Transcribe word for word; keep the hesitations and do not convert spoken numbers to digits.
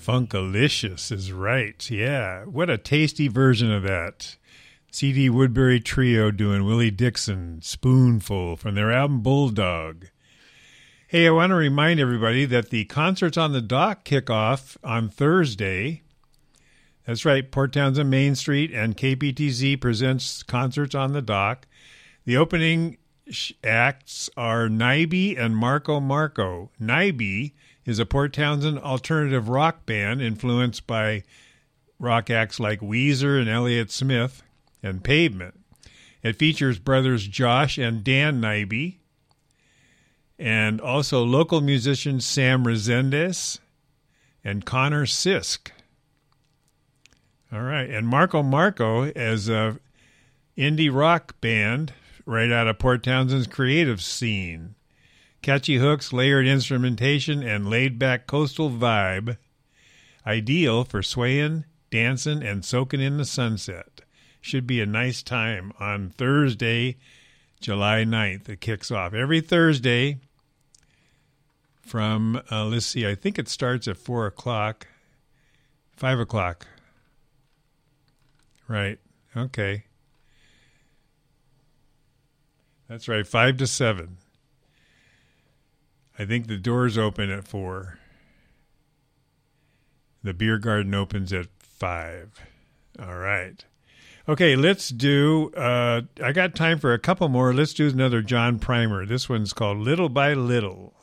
Funkalicious is right. Yeah. What a tasty version of that. C D Woodbury Trio doing Willie Dixon, Spoonful, from their album Bulldog. Hey, I want to remind everybody that the Concerts on the Dock kick off on Thursday. That's right, Port Townsend Main Street and K P T Z presents Concerts on the Dock. The opening acts are Naibi and Marco Marco. Naibi is a Port Townsend alternative rock band influenced by rock acts like Weezer and Elliott Smith and Pavement. It features brothers Josh and Dan Naibi and also local musicians Sam Resendez and Connor Sisk. All right, and Marco Marco as a indie rock band right out of Port Townsend's creative scene. Catchy hooks, layered instrumentation, and laid-back coastal vibe. Ideal for swaying, dancing, and soaking in the sunset. Should be a nice time on Thursday, July ninth. It kicks off every Thursday from, uh, let's see, I think it starts at four o'clock, five o'clock. Right, okay. That's right, five to seven. I think the doors open at four. The beer garden opens at five. All right. Okay, let's do, uh, I got time for a couple more. Let's do another John Primer. This one's called Little by Little.